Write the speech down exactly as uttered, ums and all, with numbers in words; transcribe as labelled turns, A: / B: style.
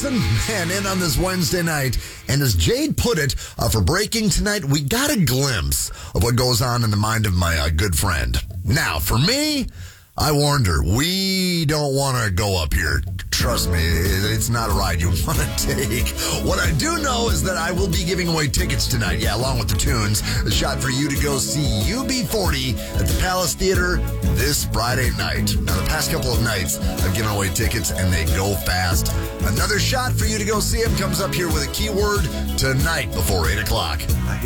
A: Allison, man, in on this Wednesday night. And as Jade put it, uh, for breaking tonight, we got a glimpse of what goes on in the mind of my uh, good friend. Now, for me, I warned her, we don't want to go up here. Trust me, it's not a ride you want to take. What I do know is that I will be giving away tickets tonight, yeah, along with the tunes. A shot for you to go see U B forty at the Palace Theater this Friday night. Now, the past couple of nights, I've given away tickets, and they go fast. Another shot for you to go see him comes up here with a keyword tonight before eight o'clock.